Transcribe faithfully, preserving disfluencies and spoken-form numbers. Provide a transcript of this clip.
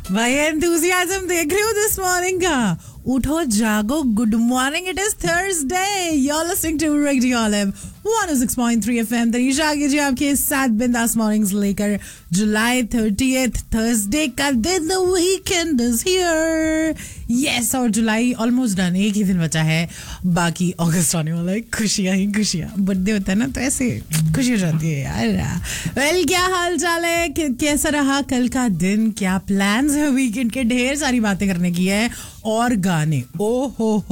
भाई एंथुसियाज्म देख रहे हो दिस मॉर्निंग का. उठो जागो, good morning. It is Thursday. You are listening to radio olive one O six point three FM. Tanisha आगे जी आपके साथ बिंदास मॉर्निंग्स लेकर. जुलाई थर्टियथ थर्सडे का दिन. The weekend is here. Yes, और जुलाई ऑलमोस्ट डन. एक ही दिन बचा है, बाकी अगस्त आने वाला है. खुशियां ही खुशियां. बर्थडे होता है ना तो ऐसे खुशी हो जाती है यार. वेल, क्या हाल चाल है? कैसा रहा कल का दिन? क्या प्लान्स है वीकेंड के? ढेर सारी बातें करने की है और गाने. ओ हो हो